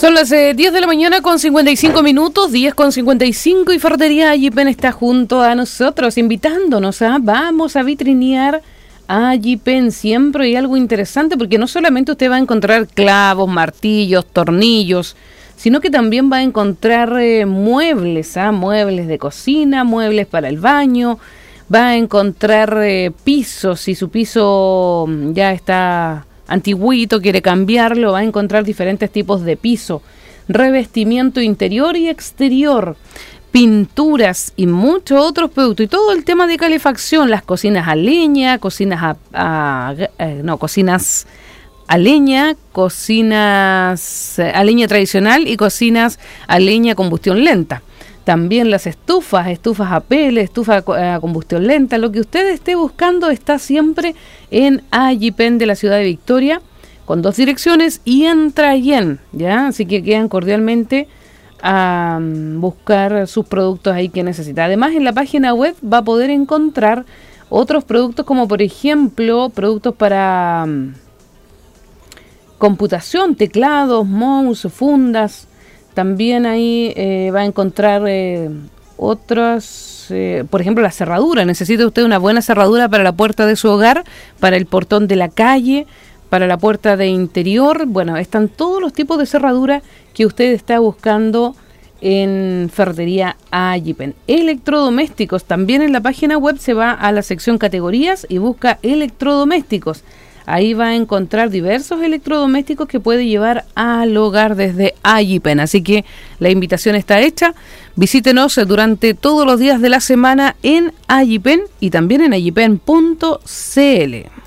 Son las 10 de la mañana con 55 minutos, 10:55, y Ferretería Ayipen está junto a nosotros, invitándonos a vamos a vitrinear Ayipen. Siempre hay algo interesante, porque no solamente usted va a encontrar clavos, martillos, tornillos, sino que también va a encontrar muebles, muebles de cocina, muebles para el baño, va a encontrar pisos, si su piso ya está antiguito, quiere cambiarlo, va a encontrar diferentes tipos de piso, revestimiento interior y exterior, pinturas y muchos otros productos, y todo el tema de calefacción, las cocinas a leña, cocinas cocinas a leña, cocinas a leña tradicional y cocinas a leña a combustión lenta. También las estufas a pele, estufas a combustión lenta. Lo que usted esté buscando está siempre en Ayipen de la ciudad de Victoria, con 2 direcciones y en Trayen, ¿ya? Así que quedan cordialmente a buscar sus productos ahí que necesita. Además, en la página web va a poder encontrar otros productos, como por ejemplo, productos para computación, teclados, mouse, fundas. También ahí va a encontrar otras, por ejemplo, la cerradura. ¿Necesita usted una buena cerradura para la puerta de su hogar, para el portón de la calle, para la puerta de interior? Bueno, están todos los tipos de cerradura que usted está buscando en Ferretería Ayipen. Electrodomésticos, también en la página web se va a la sección categorías y busca electrodomésticos. Ahí va a encontrar diversos electrodomésticos que puede llevar al hogar desde Ayipen. Así que la invitación está hecha. Visítenos durante todos los días de la semana en Ayipen y también en ayipen.cl.